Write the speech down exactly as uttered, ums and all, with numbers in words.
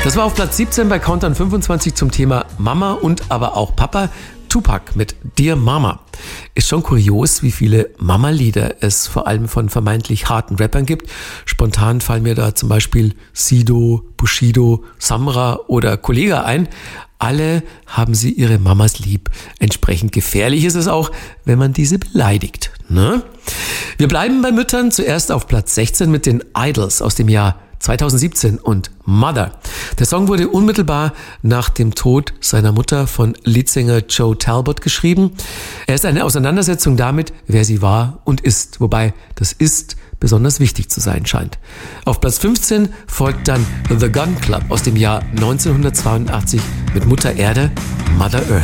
Das war auf Platz siebzehn bei Countdown fünfundzwanzig zum Thema Mama und aber auch Papa. Tupac mit Dear Mama. Ist schon kurios, wie viele Mama-Lieder es vor allem von vermeintlich harten Rappern gibt. Spontan fallen mir da zum Beispiel Sido, Bushido, Samra oder Kollega ein. Alle haben sie ihre Mamas lieb. Entsprechend gefährlich ist es auch, wenn man diese beleidigt. Ne? Wir bleiben bei Müttern. Zuerst auf Platz sechzehn mit den Idols aus dem Jahr zweitausendsiebzehn und Mother. Der Song wurde unmittelbar nach dem Tod seiner Mutter von Leadsänger Joe Talbot geschrieben. Er ist eine Auseinandersetzung damit, wer sie war und ist, wobei das Ist besonders wichtig zu sein scheint. Auf Platz fünfzehn folgt dann The Gun Club aus dem Jahr neunzehnhundertzweiundachtzig mit Mutter Erde, Mother Earth.